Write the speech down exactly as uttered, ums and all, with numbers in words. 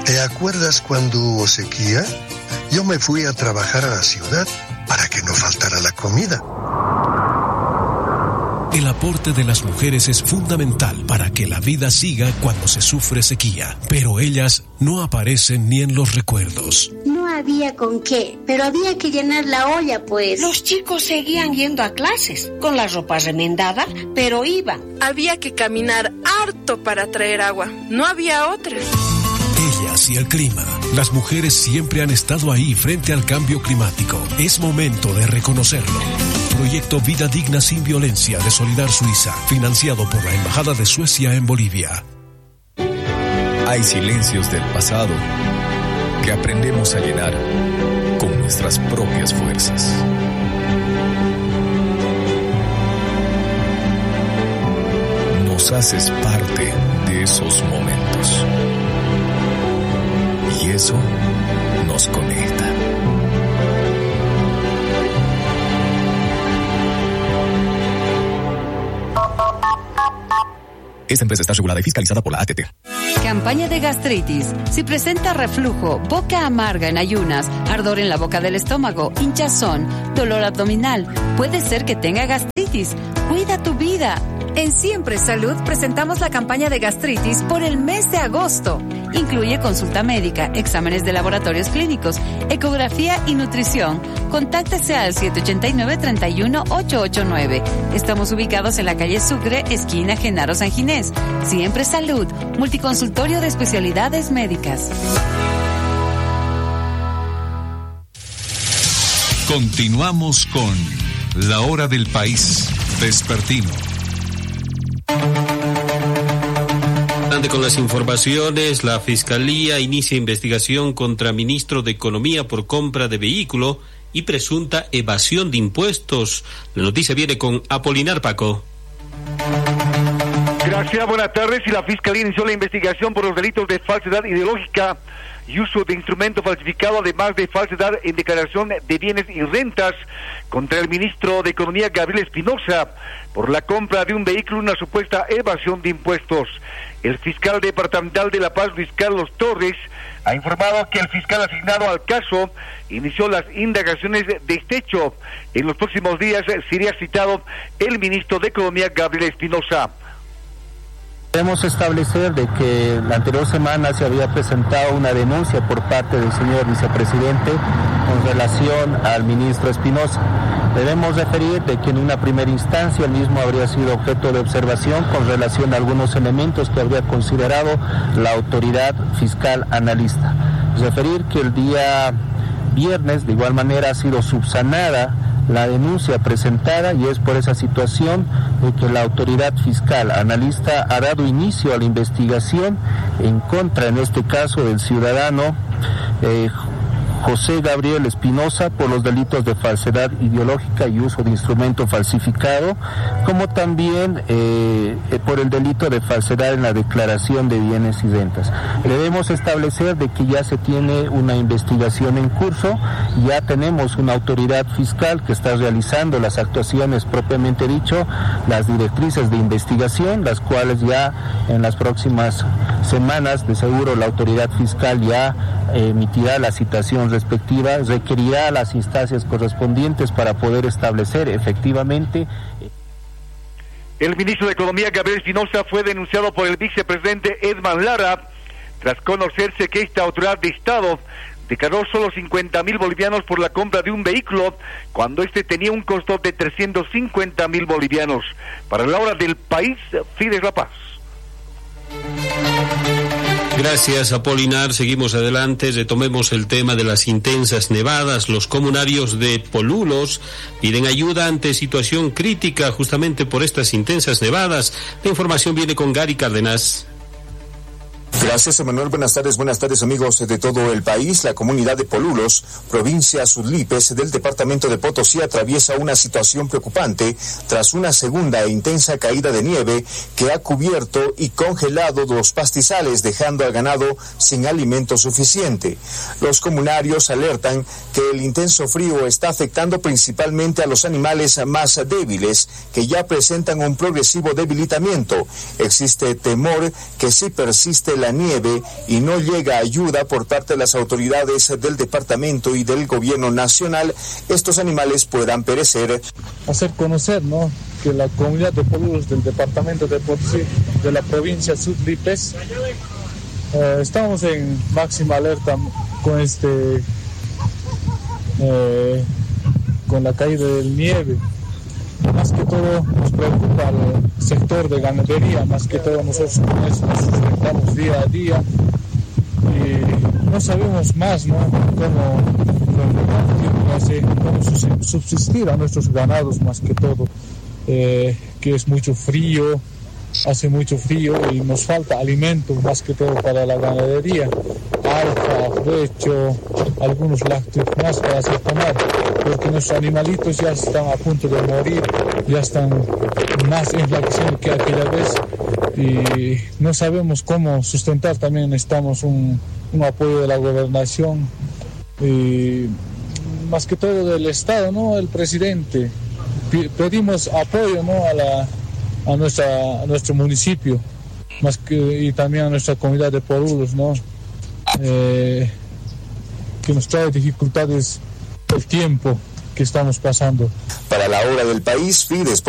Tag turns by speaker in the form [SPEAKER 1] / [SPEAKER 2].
[SPEAKER 1] ¿Te acuerdas cuando hubo sequía? Yo me fui a trabajar a la ciudad para que no faltara la comida.
[SPEAKER 2] El aporte de las mujeres es fundamental para que la vida siga cuando se sufre sequía, pero ellas no aparecen ni en los recuerdos.
[SPEAKER 3] No había con qué, pero había que llenar la olla, pues.
[SPEAKER 4] Los chicos seguían yendo a clases, con la ropa remendada, pero iban.
[SPEAKER 5] Había que caminar harto para traer agua, no había otra.
[SPEAKER 2] Ellas y el clima. Las mujeres siempre han estado ahí frente al cambio climático. Es momento de reconocerlo. Proyecto Vida Digna Sin Violencia de Solidar Suiza, financiado por la Embajada de Suecia en Bolivia.
[SPEAKER 6] Hay silencios del pasado que aprendemos a llenar con nuestras propias fuerzas. Nos haces parte de esos momentos. Y eso nos conecta.
[SPEAKER 7] Esta empresa está regulada y fiscalizada por la A T T.
[SPEAKER 8] Campaña de gastritis. Si presenta reflujo, boca amarga en ayunas, ardor en la boca del estómago, hinchazón, dolor abdominal, puede ser que tenga gastritis. Cuida tu vida. En Siempre Salud presentamos la campaña de gastritis por el mes de agosto. Incluye consulta médica, exámenes de laboratorios clínicos, ecografía y nutrición. Contáctese al siete ocho nueve, tres uno, ocho ocho nueve. Estamos ubicados en la calle Sucre, esquina Genaro San Ginés. Siempre Salud, multiconsultorio de especialidades médicas.
[SPEAKER 9] Continuamos con La Hora del País Vespertino.
[SPEAKER 10] Con las informaciones, la Fiscalía inicia investigación contra ministro de Economía por compra de vehículo y presunta evasión de impuestos. La noticia viene con Apolinar Paco.
[SPEAKER 11] Gracias, buenas tardes. Y la Fiscalía inició la investigación por los delitos de falsedad ideológica y uso de instrumento falsificado, además de falsedad en declaración de bienes y rentas, contra el ministro de Economía, Gabriel Espinosa, por la compra de un vehículo y una supuesta evasión de impuestos. El fiscal departamental de La Paz, Luis Carlos Torres, ha informado que el fiscal asignado al caso inició las indagaciones de este hecho. En los próximos días sería citado el ministro de Economía, Gabriel Espinosa.
[SPEAKER 12] Debemos establecer de que la anterior semana se había presentado una denuncia por parte del señor vicepresidente con relación al ministro Espinosa. Debemos referir de que en una primera instancia el mismo habría sido objeto de observación con relación a algunos elementos que habría considerado la autoridad fiscal analista. Referir que el día viernes de igual manera ha sido subsanada la denuncia presentada y es por esa situación de que la autoridad fiscal analista ha dado inicio a la investigación en contra, en este caso, del ciudadano eh, José Gabriel Espinosa por los delitos de falsedad ideológica y uso de instrumento falsificado, como también eh, por el delito de falsedad en la declaración de bienes y rentas. Debemos establecer de que ya se tiene una investigación en curso, ya tenemos una autoridad fiscal que está realizando las actuaciones propiamente dicho, las directrices de investigación, las cuales ya en las próximas semanas de seguro la autoridad fiscal ya emitirá la citación respectiva, requerirá las instancias correspondientes para poder establecer efectivamente.
[SPEAKER 11] El ministro de Economía, Gabriel Espinosa, fue denunciado por el vicepresidente Edman Lara tras conocerse que esta autoridad de Estado declaró solo cincuenta mil bolivianos por la compra de un vehículo cuando este tenía un costo de trescientos cincuenta mil bolivianos. Para La Hora del País, Fides La Paz.
[SPEAKER 10] Gracias, Apolinar. Seguimos adelante. Retomemos el tema de las intensas nevadas. Los comunarios de Polulos piden ayuda ante situación crítica justamente por estas intensas nevadas. La información viene con Gary Cárdenas.
[SPEAKER 13] Gracias, Emanuel. Buenas tardes, buenas tardes, amigos de todo el país. La comunidad de Polulos, provincia Sudlipes del departamento de Potosí, atraviesa una situación preocupante tras una segunda e intensa caída de nieve que ha cubierto y congelado los pastizales, dejando al ganado sin alimento suficiente. Los comunarios alertan que el intenso frío está afectando principalmente a los animales más débiles, que ya presentan un progresivo debilitamiento. Existe temor que si persiste la la nieve y no llega ayuda por parte de las autoridades del departamento y del gobierno nacional, estos animales puedan perecer.
[SPEAKER 14] Hacer conocer, ¿no?, que la comunidad de Polulos del departamento de Potosí, de la provincia Sudlipes, eh, estamos en máxima alerta con este eh, con la caída del nieve. Más que todo nos preocupa el sector de ganadería, más que todo nosotros con eso nos sustentamos día a día y no sabemos más, ¿no?, cómo, cómo, cómo subsistir a nuestros ganados, más que todo, eh, que es mucho frío, hace mucho frío y nos falta alimento más que todo para la ganadería, alfa, lecho, algunos lácteos más para hacer tomar, porque nuestros animalitos ya están a punto de morir, ya están más enflaquecidos que aquella vez y no sabemos cómo sustentar. También necesitamos un, un apoyo de la gobernación y más que todo del Estado, ¿no?, el presidente. Pedimos apoyo, ¿no?, a la a nuestra a nuestro municipio, más que y también a nuestra comunidad de Polulos, ¿no?, eh, que nos trae dificultades el tiempo que estamos pasando.
[SPEAKER 13] Para la Hora del País, Fides